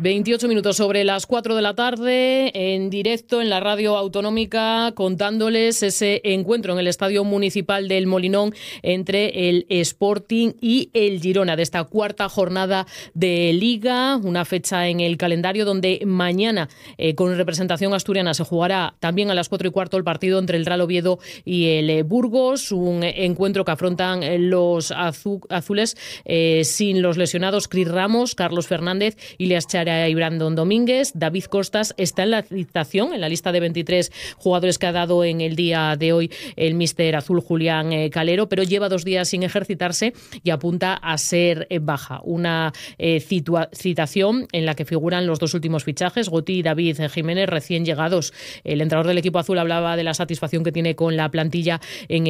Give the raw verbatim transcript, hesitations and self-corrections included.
veintiocho minutos sobre las cuatro de la tarde, en directo en la radio autonómica, contándoles ese encuentro en el Estadio Municipal del Molinón entre el Sporting y el Girona, de esta cuarta jornada de Liga, una fecha en el calendario donde mañana, eh, con representación asturiana, se jugará también a las cuatro y cuarto el partido entre el Real Oviedo y el eh, Burgos, un encuentro que afrontan los azu azules eh, sin los lesionados Cris Ramos, Carlos Fernández, Ilias Chara y Brandon Domínguez. David Costas está en la citación, en la lista de veintitrés jugadores que ha dado en el día de hoy el míster azul Julián eh, Calero, pero lleva dos días sin ejercitarse y apunta a ser eh, baja. Una eh, citación en la que figuran los dos últimos fichajes, Goti y David Jiménez, recién llegados. El entrenador del equipo azul hablaba de la satisfacción que tiene con la plantilla en